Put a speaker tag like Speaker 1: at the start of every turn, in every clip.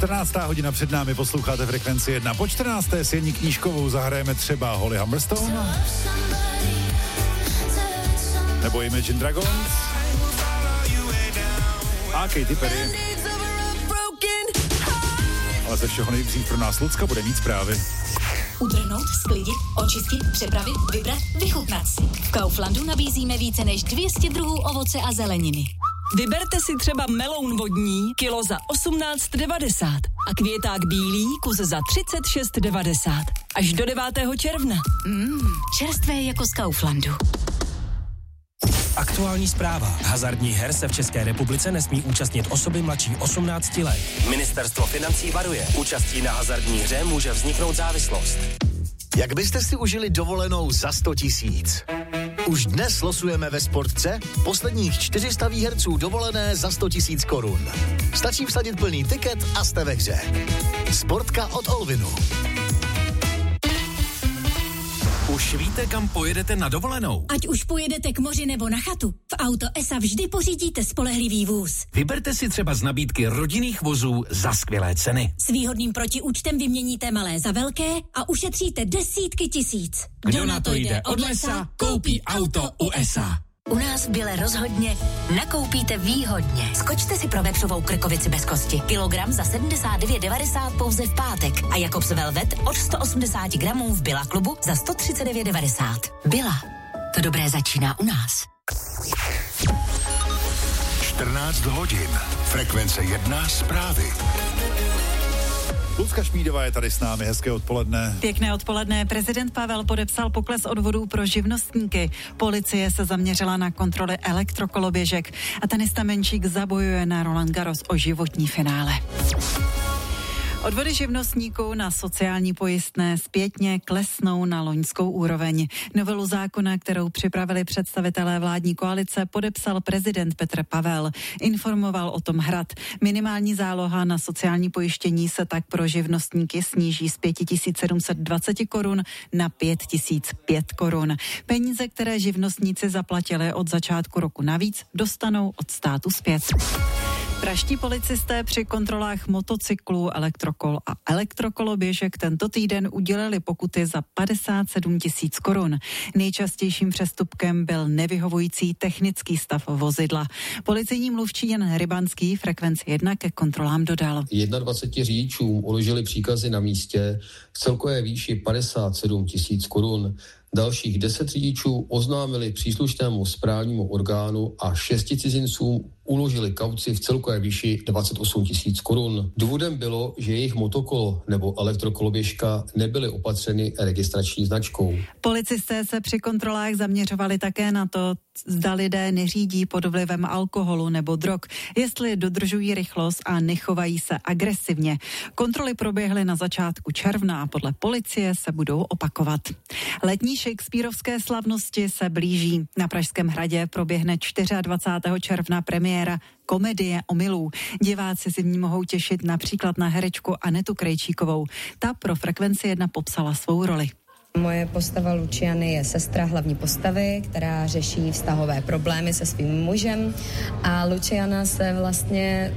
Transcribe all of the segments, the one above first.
Speaker 1: 14. hodina před námi, posloucháte Frekvenci 1. Po 14. s Jení Knížkovou zahrajeme třeba Holly Humberstone nebo Imagine Dragons a Katy Perry. Ale ze všeho nejdřív pro nás Lucka bude mít zprávy.
Speaker 2: Utrhnout, sklidit, očistit, přepravit, vybrat, vychutnat si. V Kauflandu nabízíme více než 200 druhů ovoce a zeleniny.
Speaker 3: Vyberte si třeba meloun vodní, kilo za 18,90 a květák bílý, kus za 36,90. Až do 9. června.
Speaker 2: Čerstvé jako z Kauflandu.
Speaker 4: Aktuální zpráva. Hazardních her se v České republice nesmí účastnit osoby mladší 18 let. Ministerstvo financí varuje. Účastí na hazardní hře může vzniknout závislost.
Speaker 5: Jak byste si užili dovolenou za 100 000? Už dnes losujeme ve Sportce posledních 400 výherců dovolené za 100 000 korun. Stačí vsadit plný tiket a jste ve hře. Sportka od Olvinu.
Speaker 4: Už víte, kam pojedete na dovolenou?
Speaker 2: Ať už pojedete k moři nebo na chatu, v Auto ESA vždy pořídíte spolehlivý vůz.
Speaker 4: Vyberte si třeba z nabídky rodinných vozů za skvělé ceny.
Speaker 2: S výhodným protiúčtem vyměníte malé za velké a ušetříte desítky tisíc.
Speaker 4: Kdo na to jde od lesa, koupí auto u ESA.
Speaker 2: U nás v Bile rozhodně nakoupíte výhodně. Skočte si pro vepřovou krkovici bez kosti. Kilogram za 79,90 pouze v pátek. A Jakobs Velvet od 180 gramů v Billa klubu za 139,90. Billa. To dobré začíná u nás.
Speaker 6: 14 hodin. Frekvence 1 zprávy.
Speaker 1: Lucka Šmídová je tady s námi, hezké odpoledne.
Speaker 7: Pěkné odpoledne. Prezident Pavel podepsal pokles odvodů pro živnostníky. Policie se zaměřila na kontroly elektrokoloběžek a tenista Menčík zabojuje na Roland Garros o životní finále. Odvody živnostníků na sociální pojistné zpětně klesnou na loňskou úroveň. Novelu zákona, kterou připravili představitelé vládní koalice, podepsal prezident Petr Pavel. Informoval o tom Hrad. Minimální záloha na sociální pojištění se tak pro živnostníky sníží z 5 720 korun na 5 005 korun. Peníze, které živnostníci zaplatili od začátku roku navíc, dostanou od státu zpět. Praští policisté při kontrolách motocyklů, elektrokol a elektrokoloběžek tento týden udělili pokuty za 57 000 korun. Nejčastějším přestupkem byl nevyhovující technický stav vozidla. Policejní mluvčí Jan Rybanský Frekvenci 1 ke kontrolám dodal.
Speaker 8: 21 řidičům uložili příkazy na místě v celkové výši 57 000 korun. Dalších 10 řidičů oznámili příslušnému správnímu orgánu a 6 cizincům uložili kauci v celkové výši 28 000 korun. Důvodem bylo, že jejich motokolo nebo elektrokoloběžka nebyly opatřeny registrační značkou.
Speaker 7: Policisté se při kontrolách zaměřovali také na to, zda lidé neřídí pod vlivem alkoholu nebo drog, jestli dodržují rychlost a nechovají se agresivně. Kontroly proběhly na začátku června a podle policie se budou opakovat. Letní shakespearovské slavnosti se blíží. Na Pražském hradě proběhne 24. června premiéra komedie Omylů. Diváci si v ní mohou těšit například na herečku Anetu Krejčíkovou. Ta pro Frekvenci 1 popsala svou roli.
Speaker 9: Moje postava Luciany je sestra hlavní postavy, která řeší vztahové problémy se svým mužem a Luciana se vlastně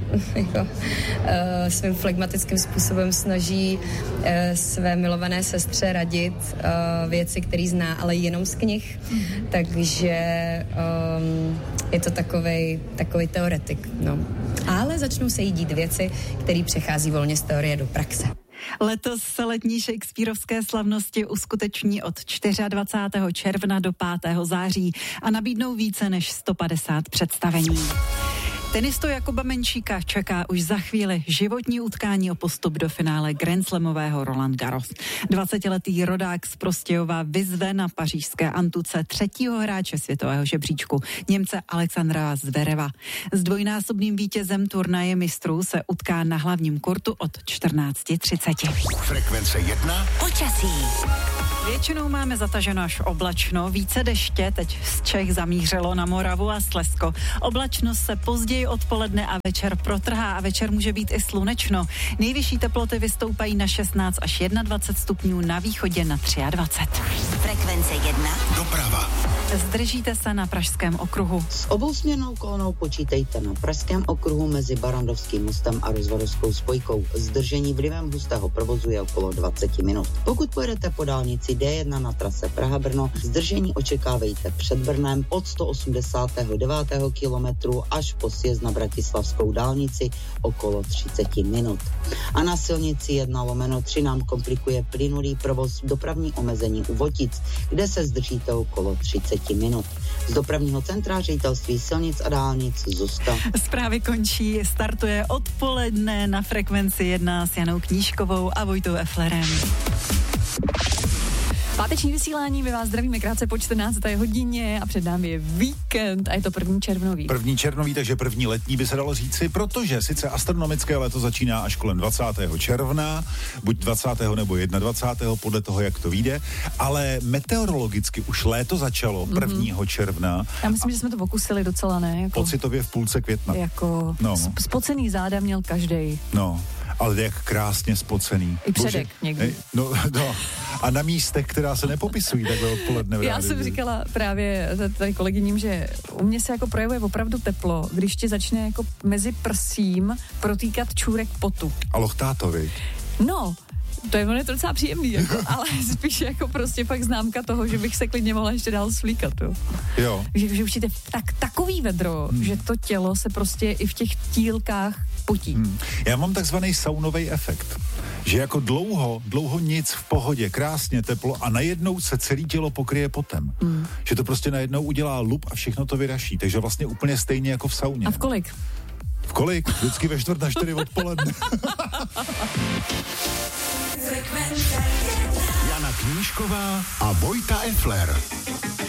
Speaker 9: svým flegmatickým způsobem snaží své milované sestře radit věci, které zná, ale jenom z knih. Takže je to takovej teoretik. No. Ale začnou se jí dít věci, které přechází volně z teorie do praxe.
Speaker 7: Letos se letní shakespearovské slavnosti uskuteční od 24. června do 5. září a nabídnou více než 150 představení. Tenistu Jakuba Menčíka čeká už za chvíli životní utkání o postup do finále grandslamového Roland Garros. 20letý rodák z Prostějova vyzve na pařížské Antuce 3. hráče světového žebříčku, Němce Alexandra Zvereva. S dvojnásobným vítězem turnaje mistrů se utká na hlavním kurtu od 14:30.
Speaker 6: Frekvence 1.
Speaker 7: Počasí. Většinou máme zataženo až oblačno, více deště, teď z Čech zamířilo na Moravu a Slezsko. Oblačnost se později odpoledne a večer protrhá a večer může být i slunečno. Nejvyšší teploty vystoupají na 16 až 21 stupňů, na východě na 23.
Speaker 2: Frekvence 1.
Speaker 6: Doprava.
Speaker 7: Zdržíte se na Pražském okruhu.
Speaker 10: S obousměrnou kolonou počítejte na Pražském okruhu mezi Barandovským mostem a Rozvodovskou spojkou. Zdržení vlivem hustého provozu je okolo 20 minut. Pokud pojedete po dálnici D1 na trase Praha-Brno, zdržení očekávejte před Brnem od 189. kilometru až po sjezd na Bratislavskou dálnici okolo 30 minut. A na silnici 1/3 nám komplikuje plynulý provoz dopravní omezení u Votic, kde se zdržíte okolo 30 minut. Z dopravního centra Ředitelství silnic a dálnic Zuzka.
Speaker 7: Zprávy končí, startuje odpoledne na Frekvenci 1 s Janou Knížkovou a Vojtou Efflerem.
Speaker 3: Páteční vysílání, my vás zdravíme krátce po 14. hodině a před námi je víkend a je to 1. červnový.
Speaker 1: 1. červnový, takže 1. letní by se dalo říci, protože sice astronomické léto začíná až kolem 20. června, buď 20. nebo 21. podle toho, jak to vyjde, ale meteorologicky už léto začalo 1. června.
Speaker 3: Já myslím, že jsme to pokusili docela, ne? Jako,
Speaker 1: pocitově v půlce května.
Speaker 3: Jako spocený záda měl každej.
Speaker 1: No. Ale jak krásně spocený.
Speaker 3: I předek někdy.
Speaker 1: No. A na místech, která se nepopisují takhle odpoledne.
Speaker 3: Já jsem říkala právě tady kolegyním, že u mě se jako projevuje opravdu teplo, když ti začne jako mezi prsím protýkat čůrek potu.
Speaker 1: A lochtátovi.
Speaker 3: No, to je docela příjemný, jako, ale spíš jako prostě fakt známka toho, že bych se klidně mohla ještě dál svlíkat, jo. Že už je takový vedro, že to tělo se prostě i v těch tílkách potí.
Speaker 1: Já mám takzvaný saunový efekt, že jako dlouho nic v pohodě, krásně teplo a najednou se celé tělo pokryje potem. Že to prostě najednou udělá lup a všechno to vyraší, takže vlastně úplně stejně jako v sauně.
Speaker 3: A v kolik?
Speaker 1: V kolik? Vždycky ve 3:45 odpoledne.
Speaker 6: Jana Knížková a Vojta Effler.